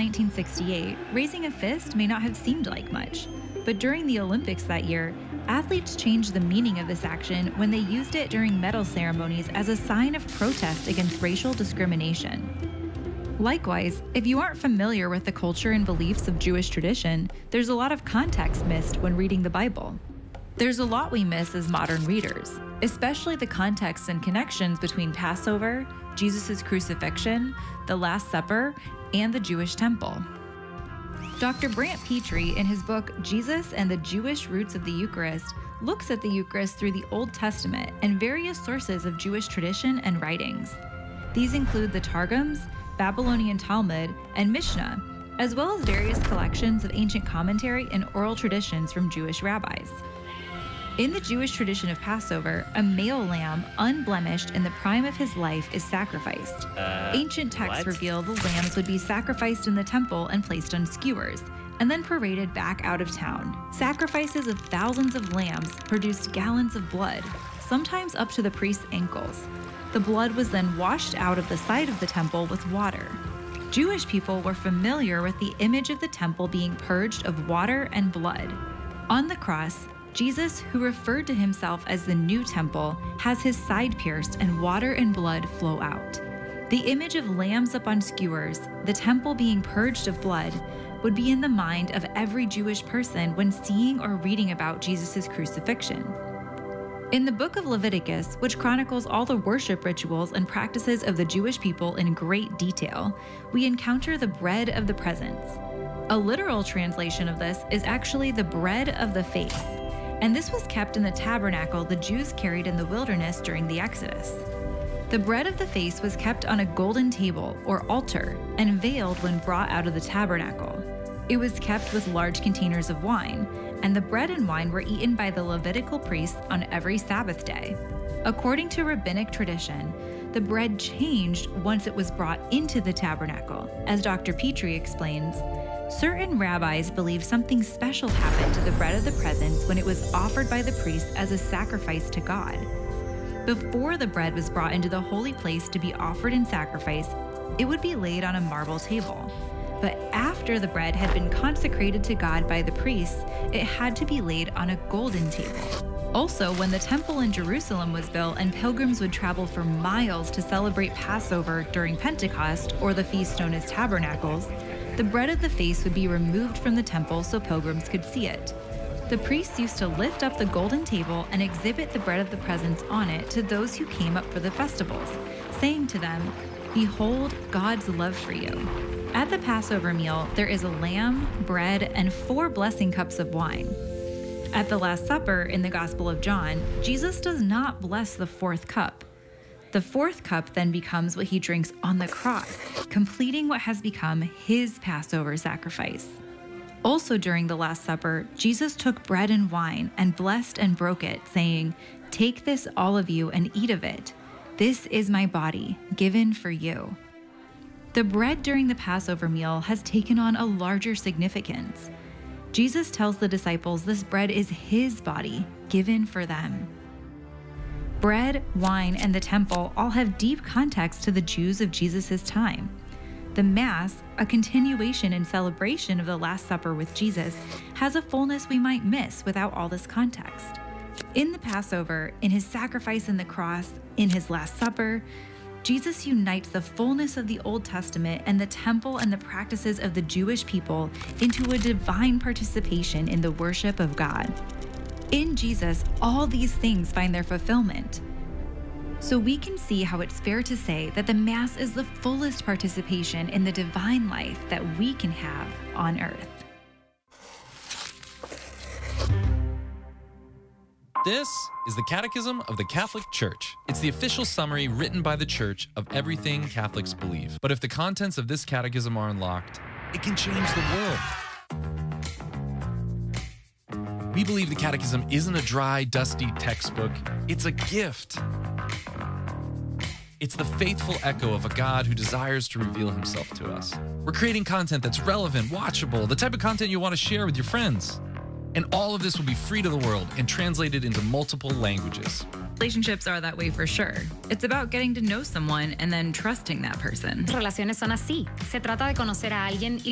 1968, raising a fist may not have seemed like much. But during the Olympics that year, athletes changed the meaning of this action when they used it during medal ceremonies as a sign of protest against racial discrimination. Likewise, if you aren't familiar with the culture and beliefs of Jewish tradition, there's a lot of context missed when reading the Bible. There's a lot we miss as modern readers, especially the context and connections between Passover, Jesus' crucifixion, the Last Supper, and the Jewish temple. Dr. Brant Pitre, in his book Jesus and the Jewish Roots of the Eucharist, looks at the Eucharist through the Old Testament and various sources of Jewish tradition and writings. These include the Targums, Babylonian Talmud, and Mishnah, as well as various collections of ancient commentary and oral traditions from Jewish rabbis. In the Jewish tradition of Passover, a male lamb, unblemished in the prime of his life, is sacrificed. Ancient texts reveal the lambs would be sacrificed in the temple and placed on skewers, and then paraded back out of town. Sacrifices of thousands of lambs produced gallons of blood, sometimes up to the priest's ankles. The blood was then washed out of the side of the temple with water. Jewish people were familiar with the image of the temple being purged of water and blood. On the cross, Jesus, who referred to himself as the new temple, has his side pierced and water and blood flow out. The image of lambs up on skewers, the temple being purged of blood, would be in the mind of every Jewish person when seeing or reading about Jesus' crucifixion. In the book of Leviticus, which chronicles all the worship rituals and practices of the Jewish people in great detail, we encounter the bread of the presence. A literal translation of this is actually the bread of the face, and this was kept in the tabernacle the Jews carried in the wilderness during the Exodus. The bread of the face was kept on a golden table or altar and veiled when brought out of the tabernacle. It was kept with large containers of wine, and the bread and wine were eaten by the Levitical priests on every Sabbath day. According to rabbinic tradition, the bread changed once it was brought into the tabernacle. As Dr. Pitre explains, certain rabbis believe something special happened to the bread of the presence when it was offered by the priest as a sacrifice to God. Before the bread was brought into the holy place to be offered in sacrifice, it would be laid on a marble table. But after the bread had been consecrated to God by the priests, it had to be laid on a golden table. Also, when the temple in Jerusalem was built and pilgrims would travel for miles to celebrate Passover during Pentecost, or the feast known as Tabernacles, the bread of the face would be removed from the temple so pilgrims could see it. The priests used to lift up the golden table and exhibit the bread of the presence on it to those who came up for the festivals, saying to them, "Behold God's love for you." At the Passover meal, there is a lamb, bread, and 4 blessing cups of wine. At the Last Supper in the Gospel of John, Jesus does not bless the 4th cup. The 4th cup then becomes what he drinks on the cross, completing what has become his Passover sacrifice. Also during the Last Supper, Jesus took bread and wine and blessed and broke it, saying, "Take this, all of you, and eat of it. This is my body, given for you." The bread during the Passover meal has taken on a larger significance. Jesus tells the disciples this bread is his body, given for them. Bread, wine, and the temple all have deep context to the Jews of Jesus' time. The Mass, a continuation and celebration of the Last Supper with Jesus, has a fullness we might miss without all this context. In the Passover, in his sacrifice on the cross, in his Last Supper, Jesus unites the fullness of the Old Testament and the temple and the practices of the Jewish people into a divine participation in the worship of God. In Jesus, all these things find their fulfillment. So we can see how it's fair to say that the Mass is the fullest participation in the divine life that we can have on earth. This is the Catechism of the Catholic Church. It's the official summary written by the Church of everything Catholics believe. But if the contents of this catechism are unlocked, it can change the world. We believe the Catechism isn't a dry, dusty textbook. It's a gift. It's the faithful echo of a God who desires to reveal himself to us. We're creating content that's relevant, watchable, the type of content you want to share with your friends. And all of this will be free to the world and translated into multiple languages. Relationships are that way for sure. It's about getting to know someone and then trusting that person. Relaciones son así. Se trata de conocer a alguien y